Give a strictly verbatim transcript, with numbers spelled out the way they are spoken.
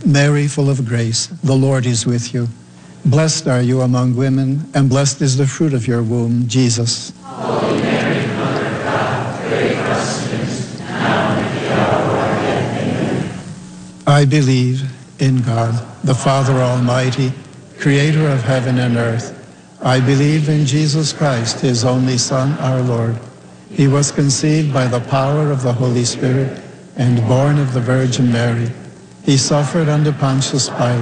Mary, full of grace, the Lord is with you. Blessed are you among women, and blessed is the fruit of your womb, Jesus. Holy Mary, Mother of God, pray for us sinners, now and at the hour of our death. Amen. I believe in God, the Father Almighty, creator of heaven and earth. I believe in Jesus Christ, his only Son, our Lord. He was conceived by the power of the Holy Spirit and born of the Virgin Mary. He suffered under Pontius Pilate.